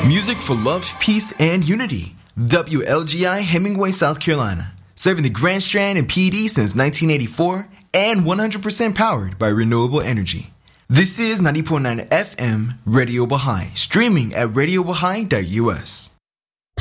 Music for love, peace, and unity. WLGI Hemingway, South Carolina. Serving the Grand Strand and PD since 1984 and 100% powered by renewable energy. This is 90.9 FM Radio Baha'i, streaming at radiobahai.us.